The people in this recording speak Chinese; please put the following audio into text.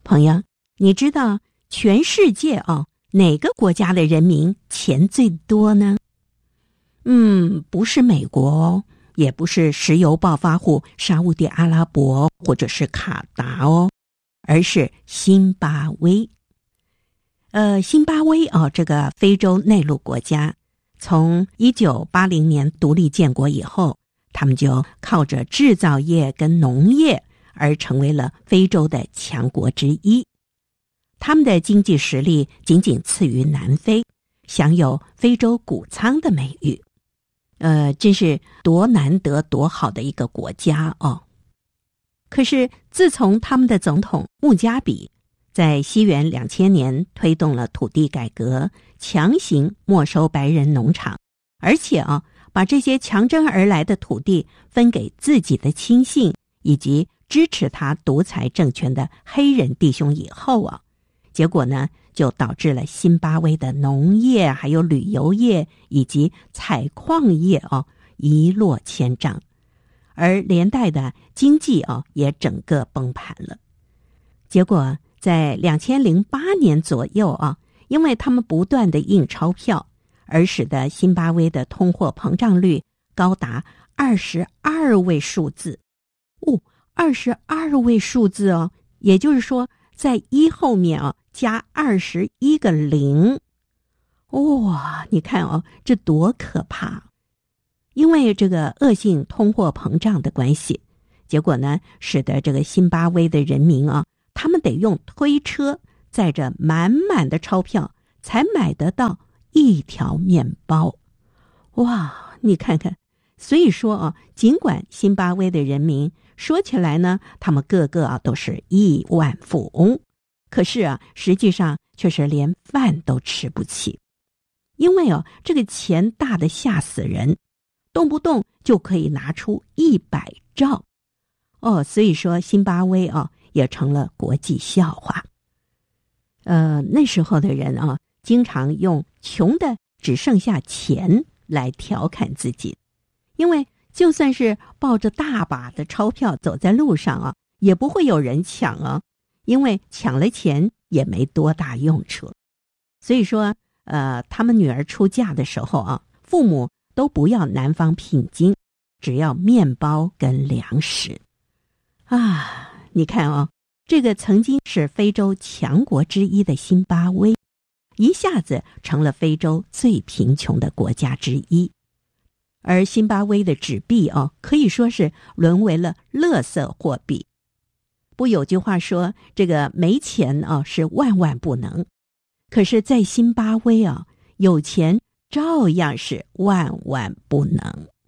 朋友，你知道全世界哪个国家的人民钱最多呢？不是美国哦，也不是石油暴发户沙烏地阿拉伯或者是卡达哦，而是辛巴威。辛巴威这个非洲内陆国家，从1980年独立建国以后，他们就靠着制造业跟农业而成为了非洲的强国之一。他们的经济实力仅仅次于南非，享有非洲谷仓的美誉。真是多难得多好的一个国家哦。可是自从他们的总统穆加比在西元2000年推动了土地改革，强行没收白人农场，而且把这些强征而来的土地分给自己的亲信以及支持他独裁政权的黑人弟兄以后结果呢，就导致了辛巴威的农业还有旅游业以及采矿业一落千丈，而连带的经济也整个崩盘了。结果在2008年左右因为他们不断的印钞票，而使得辛巴威的通货膨胀率高达22位数字。22位数字也就是说在一后面加21个零。哇，你看这多可怕！因为这个恶性通货膨胀的关系，结果呢，使得这个辛巴威的人民他们得用推车载着满满的钞票才买得到一条面包。哇，你看看，所以说尽管辛巴威的人民说起来呢，他们个个都是亿万富翁，可是实际上却是连饭都吃不起。因为这个钱大得吓死人，动不动就可以拿出100兆。所以说辛巴威也成了国际笑话。那时候的人经常用穷的只剩下钱来调侃自己，因为就算是抱着大把的钞票走在路上也不会有人抢因为抢了钱也没多大用处。所以说他们女儿出嫁的时候父母都不要男方聘金，只要面包跟粮食你看这个曾经是非洲强国之一的辛巴威，一下子成了非洲最贫穷的国家之一。而辛巴威的纸币可以说是沦为了垃圾货币。不有句话说，这个没钱是万万不能，可是在辛巴威有钱照样是万万不能。